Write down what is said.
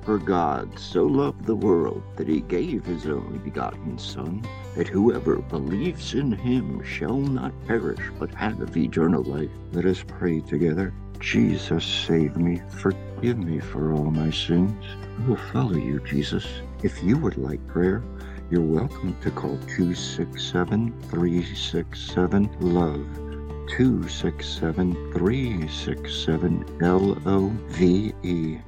For God so loved the world that he gave his only begotten Son, that whoever believes in him shall not perish, but have eternal life. Let us pray together. Jesus, save me. Forgive me for all my sins. I will follow you, Jesus. If you would like prayer, you're welcome to call 267-367-LOVE. 267-367-LOVE.